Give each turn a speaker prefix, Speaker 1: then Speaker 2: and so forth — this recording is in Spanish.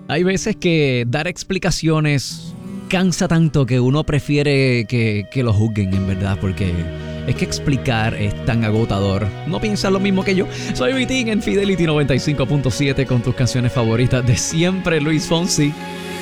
Speaker 1: Hay veces que dar explicaciones cansa tanto que uno prefiere que lo juzguen, en verdad, porque es que explicar es tan agotador. ¿No piensas lo mismo que yo? Soy Vitín en Fidelity 95.7 con tus canciones favoritas de siempre, Luis Fonsi.